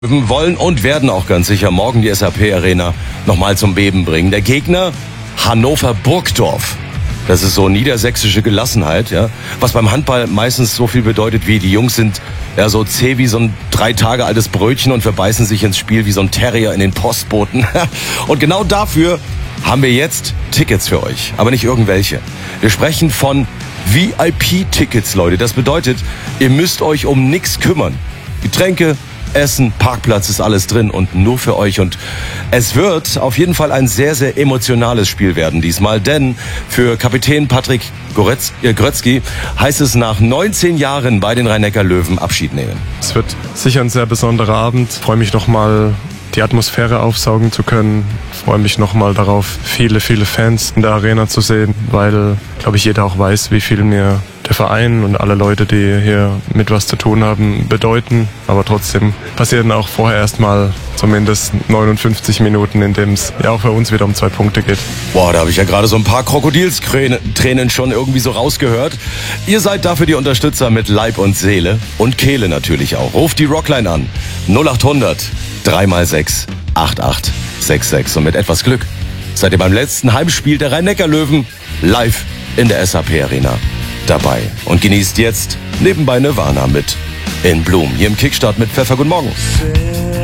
Wollen und werden auch ganz sicher morgen die SAP-Arena nochmal zum Beben bringen. Der Gegner Hannover Burgdorf. Das ist so niedersächsische Gelassenheit, ja. Was beim Handball meistens so viel bedeutet wie, die Jungs sind ja so zäh wie so ein 3 Tage altes Brötchen und verbeißen sich ins Spiel wie so ein Terrier in den Postboten. Und genau dafür haben wir jetzt Tickets für euch, aber nicht irgendwelche. Wir sprechen von VIP-Tickets, Leute. Das bedeutet, ihr müsst euch um nichts kümmern. Getränke, Essen, Parkplatz ist alles drin und nur für euch. Und es wird auf jeden Fall ein sehr, sehr emotionales Spiel werden diesmal, denn für Kapitän Patrick Grötzky heißt es nach 19 Jahren bei den Rhein-Neckar-Löwen Abschied nehmen. Es wird sicher ein sehr besonderer Abend. Ich freue mich nochmal, die Atmosphäre aufsaugen zu können. Ich freue mich nochmal darauf, viele, viele Fans in der Arena zu sehen, weil, glaube ich, jeder auch weiß, wie viel mir der Verein und alle Leute, die hier mit was zu tun haben, bedeuten. Aber trotzdem passieren auch vorher erstmal zumindest 59 Minuten, in dem es ja auch für uns wieder um 2 Punkte geht. Boah, da habe ich ja gerade so ein paar Krokodilstränen schon irgendwie so rausgehört. Ihr seid dafür die Unterstützer mit Leib und Seele und Kehle natürlich auch. Ruft die Rockline an. 0800 3x6 8866. Und mit etwas Glück seid ihr beim letzten Heimspiel der Rhein-Neckar-Löwen live in der SAP-Arena dabei. Und genießt jetzt nebenbei Nirvana mit In Bloom. Hier im Kickstart mit Pfeffer. Guten Morgen.